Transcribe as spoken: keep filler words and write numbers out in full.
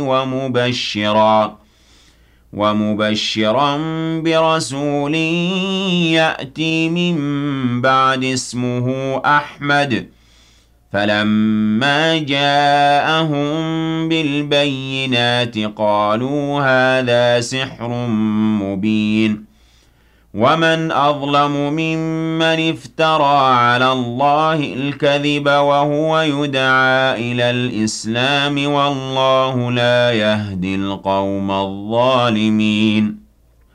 ومبشرا ومبشرا برسول يأتي من بعد اسمه أحمد. فلما جاءهم بالبينات قالوا هذا سحر مبين. ومن أظلم ممن افترى على الله الكذب وهو يدعى إلى الإسلام والله لا يهدي القوم الظالمين.